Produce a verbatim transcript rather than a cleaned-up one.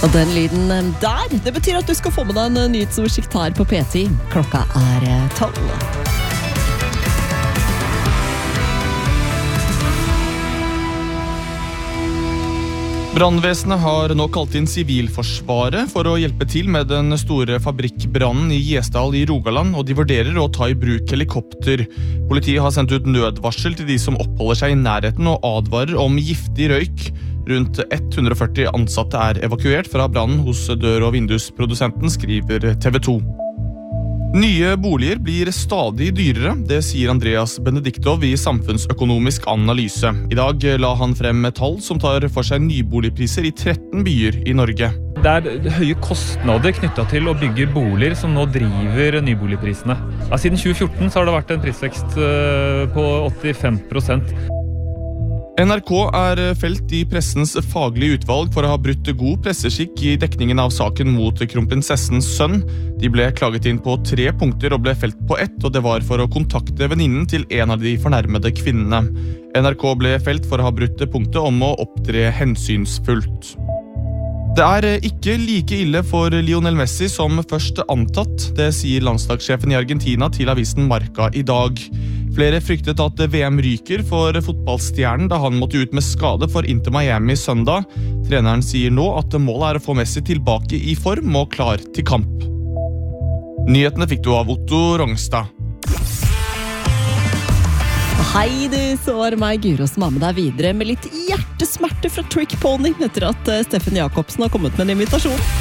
Og den lyden der, det betyr at du skal få med deg en nyhetsoversikt her på P ti. Klokka er tolv. Brannvesenet har nå kalt inn Sivilforsvaret for å hjelpe til med den store fabrikkbrannen i Gjesdal i Rogaland, og de vurderer å ta i bruk helikopter. Politiet har sendt ut nødvarsel til de som oppholder seg i nærheten og advarer om giftig røyk. Rundt hundre og førti ansatte er evakuert fra brannen hos dør- og vindusprodusenten, skriver T V to. Nye boliger blir stadig dyrere, det sier Andreas Benediktov i Samfunnsøkonomisk Analyse. I dag la han frem tall som tar for seg nyboligpriser i tretten byer i Norge. Det er høye kostnader knyttet til å bygge boliger som nå driver nyboligprisene. Ja, siden tjue fjorten så har det vært en prisvekst på åttifem prosent. N R K er felt i pressens faglige utvalg for å ha brutt god presseskikk i dekningen av saken mot kronprinsessens sønn. De ble klaget inn på tre punkter og ble felt på ett, og det var for å kontakte venninnen til en av de fornærmede kvinnene. N R K ble felt for å ha brutt punktet om å opptre hensynsfullt. Det er ikke like ille for Lionel Messi som først antatt, det sier landslagssjefen i Argentina til avisen Marca i dag. Flere fryktet at V M ryker for fotballstjernen da han måtte ut med skade for Inter Miami søndag. Treneren sier nå at målet er å få Messi tilbake i form og klar til kamp. Nyhetene fikk du av Otto Rongstad. Hei, du, så er det meg, Guro, som er med deg videre med litt hjertesmerte fra Trick Pony etter at Steffen Jakobsen har kommet med en invitasjon.